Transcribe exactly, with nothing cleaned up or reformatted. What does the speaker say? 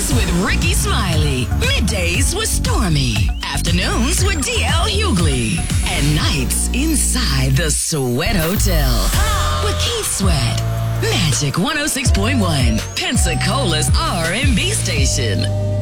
Mornings with Ricky Smiley. Middays with Stormy. Afternoons with D L Hughley. And nights inside the Sweat Hotel with Keith Sweat. Magic one oh six point one. Pensacola's R and B station.